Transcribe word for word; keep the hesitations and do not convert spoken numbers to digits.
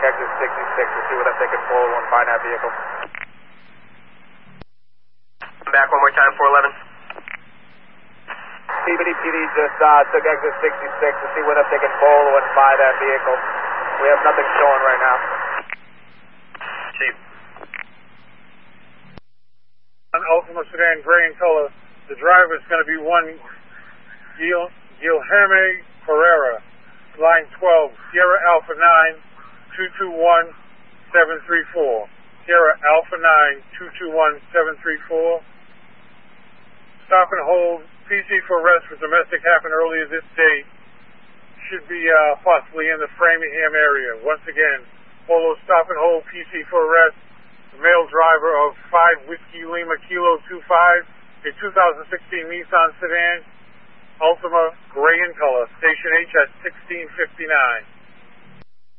check exit sixty-six to see what if they can pull and find that vehicle. Back one more time, four eleven. Peabody P D just uh, took exit sixty-six to see what if they can pull and find that vehicle. We have nothing showing right now. Chief. An Ultima sedan, gray in color. The driver is going to be one Gil Guilherme Pereira, line twelve, Sierra Alpha nine, two two one, seven three four. Sierra Alpha nine, two two one, seven three four. Stop and hold. P C for arrest for domestic happened earlier this day. Should be uh, possibly in the Framingham area. Once again, Polo stop and hold. P C for arrest. The male driver of five Whiskey Lima Kilo two five, a two thousand sixteen Nissan sedan, Ultima, gray in color. Station H at sixteen fifty-nine.